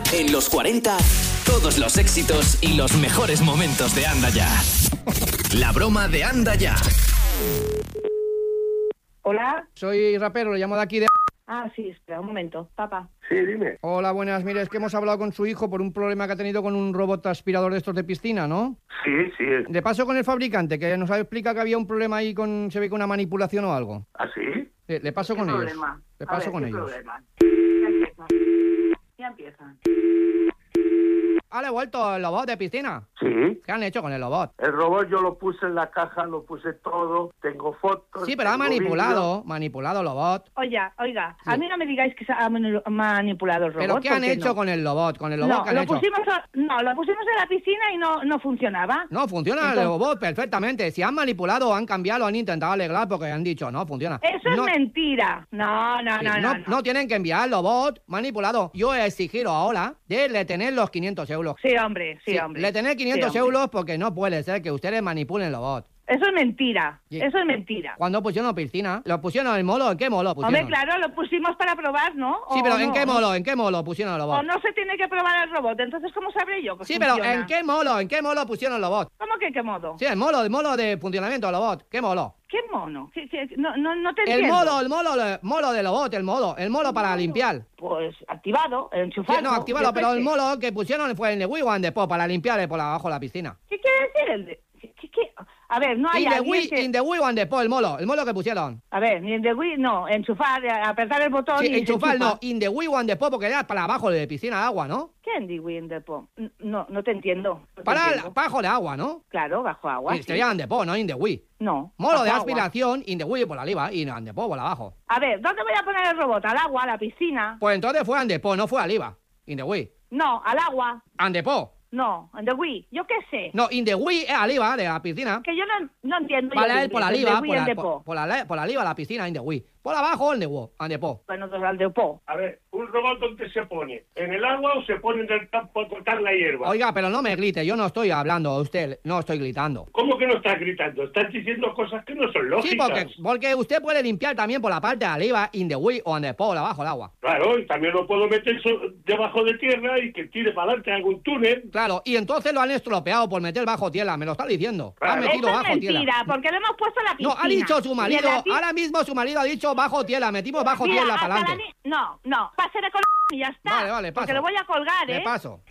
En los 40, todos los éxitos y los mejores momentos de Anda Ya. La broma de Anda Ya. Hola. Soy rapero, le llamo de aquí de... Ah, sí, espera un momento, papá. Sí, dime. Hola, buenas. Mire, es que hemos hablado con su hijo por un problema que ha tenido con un robot aspirador de estos de piscina, ¿no? Sí. De paso con el fabricante, que nos ha explicado que había un problema ahí con... Se ve con una manipulación o algo. ¿Ah, sí? Le paso con ellos. Le paso con ellos. Problema? Ya empiezan. ¿Ha devuelto el robot de piscina? Sí. ¿Qué han hecho con el robot? El robot yo lo puse en la caja, lo puse todo, tengo fotos. Sí, pero ha manipulado el robot. Oiga, Sí. a mí no me digáis que se ha manipulado el robot. ¿Pero qué han porque hecho no. con el robot? ¿Con el robot No, qué han lo hecho? pusimos en la piscina y no funcionaba. No, funciona Entonces- el robot perfectamente. Si han manipulado, han cambiado, han intentado arreglar porque han dicho, no, funciona. Eso No- es mentira. No. No tienen que enviar el robot manipulado. Yo he exigido ahora de retener los 500 euros. Sí, hombre. Retener 500 Sí, hombre. euros porque no puede ser que ustedes manipulen el robot. Eso es mentira. Sí. Eso es mentira. Cuando pusieron piscina, ¿lo pusieron en molo? ¿En qué molo pusieron? Hombre, claro, lo pusimos para probar, ¿no? Sí, ¿O pero no? ¿en qué molo pusieron el O robot? no se tiene que probar el robot, entonces ¿cómo sabré yo que Sí, pero funciona? ¿en qué molo pusieron el robot? ¿Cómo que qué modo? Sí, el molo de funcionamiento del robot. ¿Qué molo? ¿Qué mono? No te El entiendo. molo del robot, el molo para limpiar. Pues activado, enchufado. Sí, no, activado, yo qué pero el sé. molo que pusieron fue en el Wii One Depot para limpiar por abajo de la piscina. ¿Qué quiere decir el de...? ¿Qué? A ver, no hay alguien que... In the Wii One Depot, el molo que pusieron. A ver, ni en the Wii, no, enchufar, apretar el botón Sí, y se enchufar, enchufa. no, in the Wii One Depot porque era para abajo de piscina de agua, ¿no? ¿Qué en the Wii en depot? No te entiendo. No te Para entiendo. abajo de agua, ¿no? Claro, bajo agua. Sí, Sí. sería en Depot, no in the Wii. No. Molo bajo de agua. aspiración, in the Wii por arriba y en Depot por abajo. A ver, ¿dónde voy a poner el robot? ¿Al agua, a la piscina? Pues entonces fue en Depot, no fue arriba. In the Wii. No, al agua. En Depot. No, en the Wii. Yo qué sé. No, in the Wii es arriba de la piscina. Que yo no entiendo. yo Vale, de es por Wii, arriba, de Wii en depot. por arriba de la piscina, in the Wii. Por abajo, en Depot. Bueno, entonces al depot. A ver, ¿un robot dónde se pone? ¿En el agua o se pone en el campo a cortar la hierba? Oiga, pero no me grite, yo no estoy hablando a usted, no estoy gritando. ¿Cómo que no estás gritando? Estás diciendo cosas que no son lógicas. Sí, porque usted puede limpiar también por la parte de arriba, in the Wii o en Depot, abajo del agua. Claro, y también lo puedo meter debajo de tierra y que tire para adelante algún túnel. Claro, y entonces lo han estropeado por meter bajo tierra, me lo está diciendo. Claro. Han metido Eso es bajo mentira, tierra. porque lo hemos puesto en la piscina. No, ha dicho su marido, Y en la pi- ahora mismo su marido ha dicho bajo tierra, metimos bajo Mira, tierra hasta para adelante. No, pásele con y ya está. Vale, paso. Porque lo voy a colgar, Le ¿eh? paso.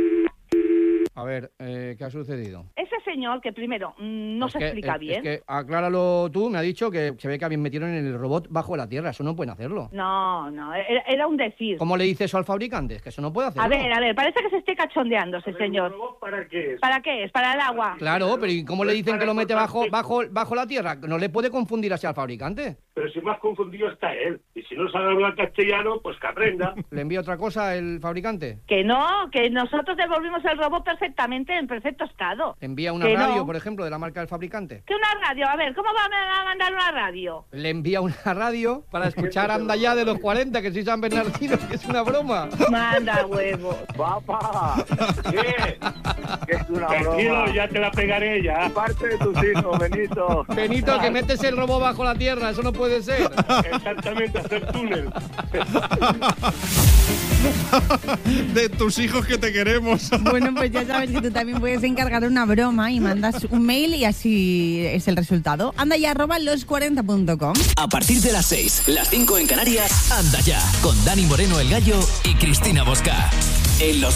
A ver, ¿qué ha sucedido? Ese señor que primero no se explica bien. Es que, acláralo tú, me ha dicho que se ve que habían metido en el robot bajo la tierra, eso no pueden hacerlo. No, era un decir. ¿Cómo le dice eso al fabricante? Es que eso no puede hacerlo. A ver, parece que se esté cachondeando ese ¿El señor. robot para qué es? ¿Para qué es? ¿Para el agua? Claro, pero ¿y cómo le dicen Para que lo mete cortar bajo la tierra? ¿No le puede confundir así al fabricante? Pero si más confundido está él. Y si no sabe hablar castellano, pues que aprenda. ¿Le envía otra cosa el fabricante? Que no, que nosotros devolvimos el robot perfectamente, en perfecto estado. ¿Le envía una Que radio, no. por ejemplo, de la marca del fabricante? ¿Qué una radio? A ver, ¿cómo va a mandar una radio? Le envía una radio para escuchar Anda Ya de los 40, que soy San Bernardino, que es una broma. Manda huevo. Papá, ¿Qué? que es una Tranquilo, broma. ya te la pegaré ya. Parte de tus hijos, Benito. Benito, que metes el robot bajo la tierra, eso no puede ser. Exactamente, hacer túnel. De tus hijos que te queremos. Bueno, pues ya sabes que tú también puedes encargar una broma y mandas un mail y así es el resultado. Anda ya @los40.com. A partir de las 6, las 5 en Canarias, Anda Ya, con Dani Moreno el Gallo y Cristina Bosca. En los